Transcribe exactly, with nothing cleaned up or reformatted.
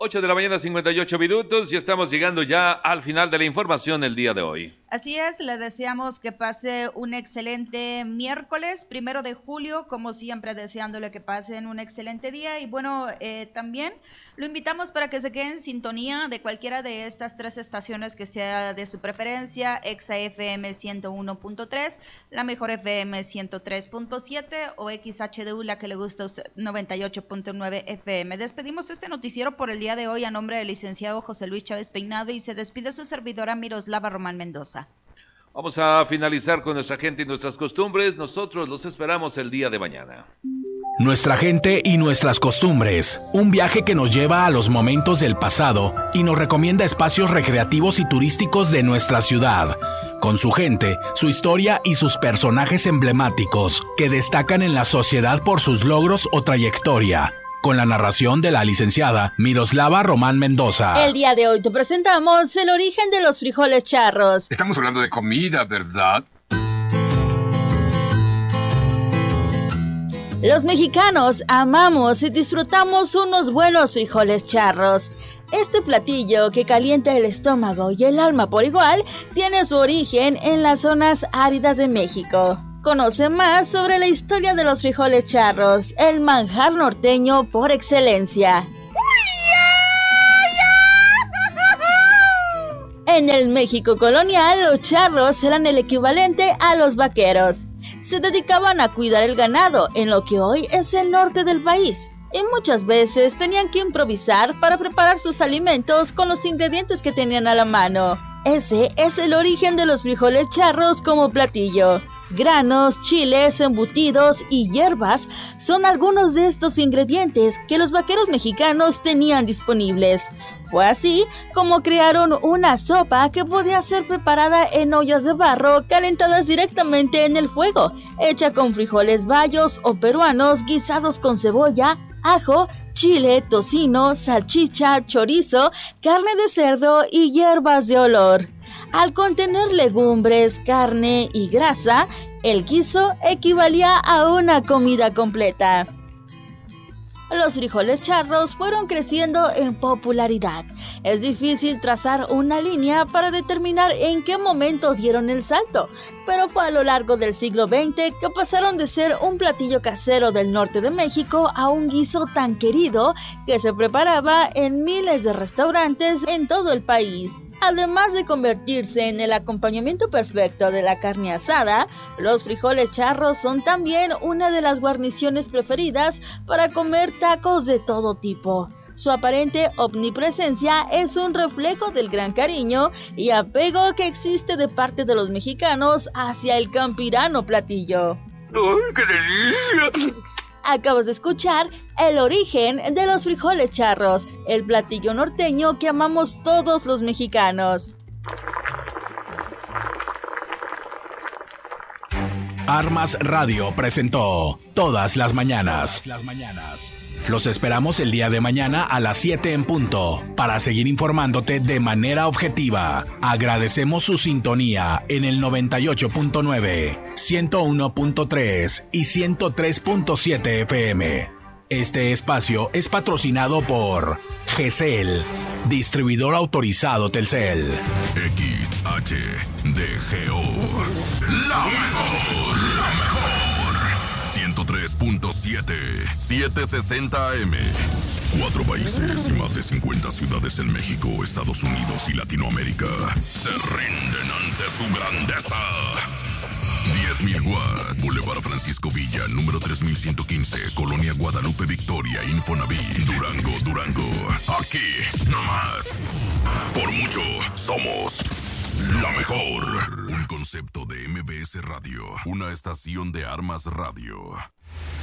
ocho de la mañana, cincuenta y ocho minutos, y estamos llegando ya al final de la información el día de hoy. Así es, le deseamos que pase un excelente miércoles, primero de julio, como siempre deseándole que pasen un excelente día. Y bueno, eh, también lo invitamos para que se quede en sintonía de cualquiera de estas tres estaciones que sea de su preferencia: Exa F M ciento uno punto tres, La Mejor F M ciento tres punto siete o X H D U, la que le gusta a usted, noventa y ocho punto nueve F M. Despedimos este noticiero por el día de hoy a nombre del licenciado José Luis Chávez Peinado, y se despide su servidora Miroslava Román Mendoza. Vamos a finalizar con nuestra gente y nuestras costumbres. Nosotros los esperamos el día de mañana. Nuestra gente y nuestras costumbres. Un viaje que nos lleva a los momentos del pasado y nos recomienda espacios recreativos y turísticos de nuestra ciudad, con su gente, su historia y sus personajes emblemáticos que destacan en la sociedad por sus logros o trayectoria. Con la narración de la licenciada Miroslava Román Mendoza. El día de hoy te presentamos el origen de los frijoles charros. Estamos hablando de comida, ¿verdad? Los mexicanos amamos y disfrutamos unos buenos frijoles charros. Este platillo que calienta el estómago y el alma por igual tiene su origen en las zonas áridas de México. Conoce más sobre la historia de los frijoles charros, el manjar norteño por excelencia. En el México colonial, los charros eran el equivalente a los vaqueros. Se dedicaban a cuidar el ganado en lo que hoy es el norte del país, y muchas veces tenían que improvisar para preparar sus alimentos con los ingredientes que tenían a la mano. Ese es el origen de los frijoles charros como platillo. Granos, chiles, embutidos y hierbas son algunos de estos ingredientes que los vaqueros mexicanos tenían disponibles. Fue así como crearon una sopa que podía ser preparada en ollas de barro calentadas directamente en el fuego, hecha con frijoles bayos o peruanos guisados con cebolla, ajo, chile, tocino, salchicha, chorizo, carne de cerdo y hierbas de olor. Al contener legumbres, carne y grasa, el guiso equivalía a una comida completa. Los frijoles charros fueron creciendo en popularidad. Es difícil trazar una línea para determinar en qué momento dieron el salto, pero fue a lo largo del siglo veinte que pasaron de ser un platillo casero del norte de México a un guiso tan querido que se preparaba en miles de restaurantes en todo el país. Además de convertirse en el acompañamiento perfecto de la carne asada, los frijoles charros son también una de las guarniciones preferidas para comer tacos de todo tipo. Su aparente omnipresencia es un reflejo del gran cariño y apego que existe de parte de los mexicanos hacia el campirano platillo. ¡Ay, qué delicia! Acabas de escuchar el origen de los frijoles charros, el platillo norteño que amamos todos los mexicanos. Armas Radio presentó Todas las Mañanas. Las mañanas. Los esperamos el día de mañana a las siete en punto para seguir informándote de manera objetiva. Agradecemos su sintonía en el noventa y ocho punto nueve, ciento uno punto tres y ciento tres punto siete F M. Este espacio es patrocinado por G C L, distribuidor autorizado Telcel. X H D G O, la mejor, la mejor. ciento tres punto siete, setecientos sesenta A M. Cuatro países y más de cincuenta ciudades en México, Estados Unidos y Latinoamérica se rinden ante su grandeza. diez mil watts. Boulevard Francisco Villa, número tres mil ciento quince, Colonia Guadalupe Victoria, Infonavit, Durango, Durango. Aquí, nomás. Por mucho, somos la mejor. Un concepto de M B S Radio, una estación de Armas Radio.